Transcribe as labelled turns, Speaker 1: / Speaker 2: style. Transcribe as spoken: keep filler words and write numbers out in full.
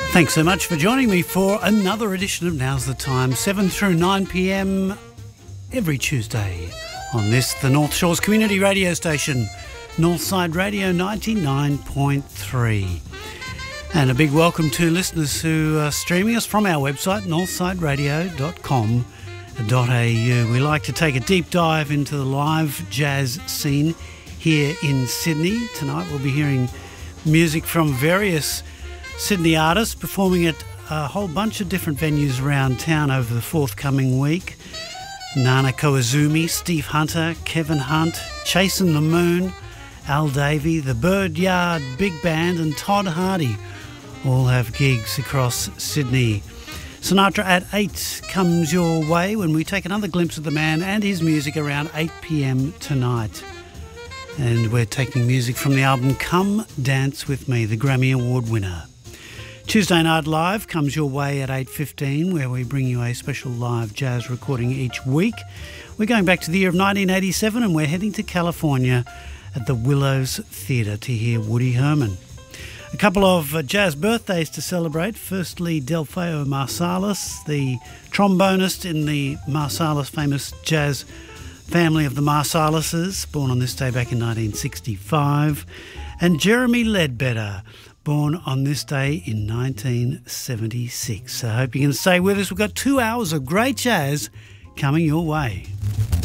Speaker 1: Thanks so much for joining me for another edition of Now's the Time, seven through nine p m every Tuesday on this, the North Shores Community Radio Station, Northside Radio ninety-nine point three. And a big welcome to listeners who are streaming us from our website, northside radio dot com dot a u. We like to take a deep dive into the live jazz scene here in Sydney. Tonight we'll be hearing music from various Sydney artists performing at a whole bunch of different venues around town over the forthcoming week. Nana Koizumi, Steve Hunter, Kevin Hunt, Chasing the Moon, Al Davey, the Bird Yard Big Band and Todd Hardy all have gigs across Sydney. Sinatra at eight comes your way when we take another glimpse of the man and his music around eight p m tonight. And we're taking music from the album Come Dance With Me, the Grammy Award winner. Tuesday Night Live comes your way at eight fifteen, where we bring you a special live jazz recording each week. We're going back to the year of nineteen eighty-seven and we're heading to California at the Willows Theatre to hear Woody Herman. A couple of uh, jazz birthdays to celebrate. Firstly, Delfeo Marsalis, the trombonist in the Marsalis famous jazz family of the Marsalises, born on this day back in nineteen sixty-five. And Jeremy Ledbetter, born on this day in nineteen seventy-six. So I hope you can stay with us. We've got two hours of great jazz coming your way.